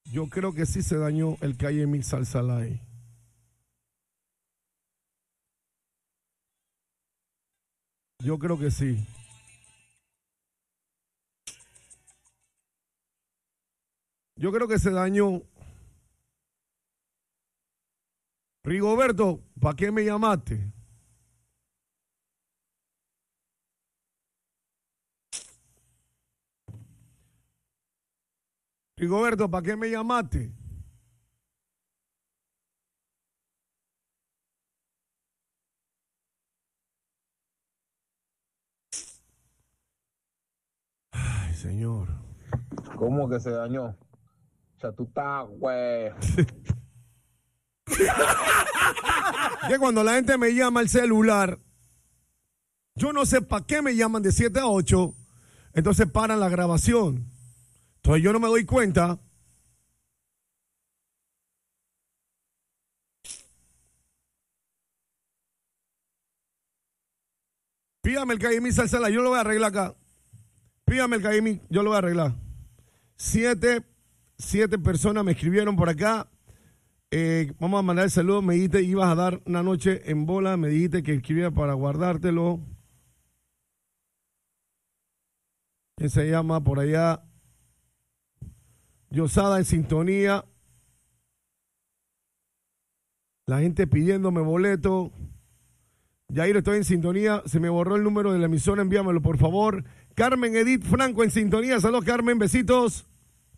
Yo creo que sí se dañó el Calle Mix Salsa Live. Yo creo que sí. Yo creo que se dañó. Rigoberto, ¿para qué me llamaste? Rigoberto, ¿para qué me llamaste? Ay, señor. ¿Cómo que se dañó? O sea, tú estás, güey. Que cuando la gente me llama al celular, yo no sé para qué me llaman de 7 a 8, entonces paran la grabación. Entonces yo no me doy cuenta. Pídame el Calle Mix Salsa Live, yo lo voy a arreglar acá. Pídame el Calle Mix, yo lo voy a arreglar. Siete personas me escribieron por acá. Vamos a mandar el saludo. Me dijiste ibas a dar una noche en bola. Me dijiste que escribiera para guardártelo. ¿Quién se llama por allá? Yosada en sintonía. La gente pidiéndome boleto. Yair, estoy en sintonía. Se me borró el número de la emisora. Envíamelo, por favor. Carmen Edith Franco en sintonía. Saludos, Carmen. Besitos.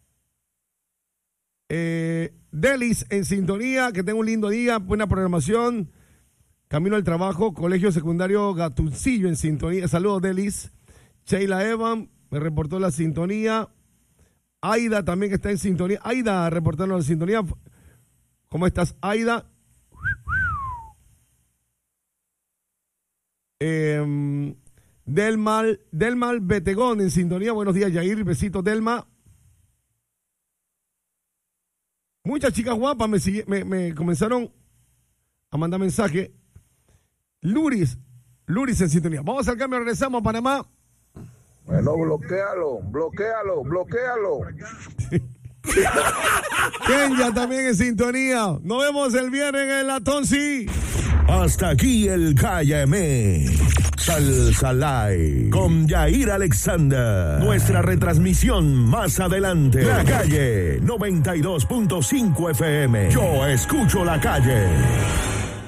Delis en sintonía. Que tenga un lindo día. Buena programación. Camino al trabajo. Colegio Secundario Gatuncillo en sintonía. Saludos, Delis. Sheila Evan me reportó la sintonía. Aida también que está en sintonía. Aida reportando la sintonía. ¿Cómo estás, Aida? Delmal Betegón en sintonía. Buenos días, Yair. Besitos, Delma. Muchas chicas guapas me comenzaron a mandar mensaje. Luris en sintonía. Vamos al cambio, regresamos a Panamá. Bueno, bloquéalo. Kenya también en sintonía. Nos vemos el viernes en la Tonsi. Hasta aquí el Cállame Salsa Live con Yair Alexander. Nuestra retransmisión más adelante. La Calle 92.5 FM. Yo escucho la calle.